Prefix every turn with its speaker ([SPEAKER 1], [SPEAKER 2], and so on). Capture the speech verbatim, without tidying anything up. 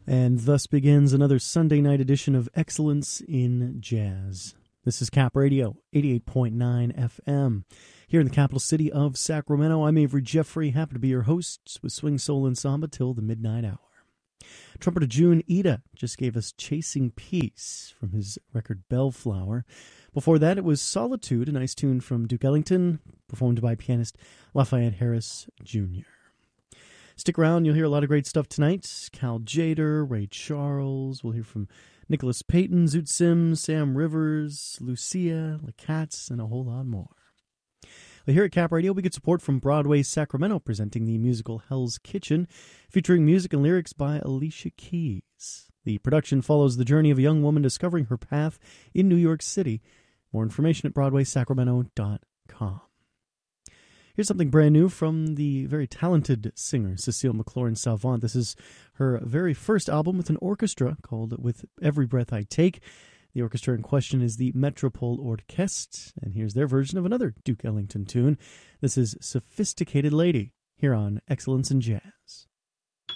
[SPEAKER 1] And thus begins another Sunday night edition of Excellence in Jazz. This is Cap Radio, eighty-eight point nine F M. Here in the capital city of Sacramento, I'm Avery Jeffrey, happy to be your host with Swing, Soul, and Samba till the midnight hour. Trumpeter Jun Ida just gave us Chasing Peace from his record Bellflower. Before that, it was Solitude, a nice tune from Duke Ellington, performed by pianist Lafayette Harris Junior Stick around, you'll hear a lot of great stuff tonight. Cal Tjader, Ray Charles, we'll hear from Nicholas Payton, Zoot Sims, Sam Rivers, Lucia, La Katz, and a whole lot more. Well, here at Cap Radio, we get support from Broadway Sacramento, presenting the musical Hell's Kitchen, featuring music and lyrics by Alicia Keys. The production follows the journey of a young woman discovering her path in New York City. More information at broadway sacramento dot com. Here's something brand new from the very talented singer Cecile McLaurin-Salvant. This is her very first album with an orchestra called With Every Breath I Take. The orchestra in question is the Metropole Orchestre, and here's their version of another Duke Ellington tune. This is Sophisticated Lady, here on Excellence in Jazz.